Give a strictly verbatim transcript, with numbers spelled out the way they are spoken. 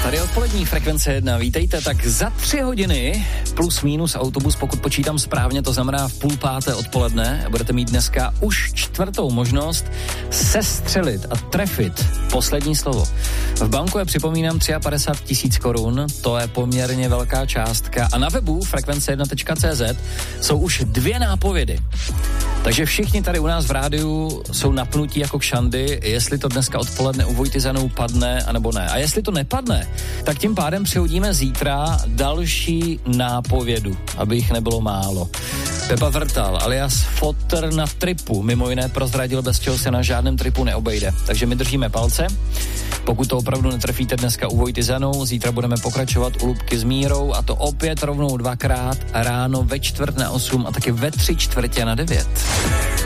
Tady odpolední Frekvence jedna, vítejte, tak za tři hodiny plus minus autobus, pokud počítám správně, to znamená v půl páté odpoledne, budete mít dneska už čtvrtou možnost sestřelit a trefit poslední slovo. V banku je, připomínám, padesát tři tisíc korun, to je poměrně velká částka a na webu frekvence jedna tečka cé zet jsou už dvě nápovědy. Takže všichni tady u nás v rádiu jsou napnutí jako kšandy, jestli to dneska odpoledne u Vojtyzanou padne, anebo ne. A jestli to nepadne, tak tím pádem přihodíme zítra další nápovědu, aby jich nebylo málo. Pepa Vrtal, alias Fotr na tripu, mimo jiné prozradil, bez čeho se na žádném tripu neobejde. Takže my držíme palce. Pokud to opravdu netrefíte dneska u Vojtyzanou, zítra budeme pokračovat u Lubky s Mírou a to opět rovnou dvakrát ráno ve čtvrt na osm a taky ve tři čtvrtě na devět.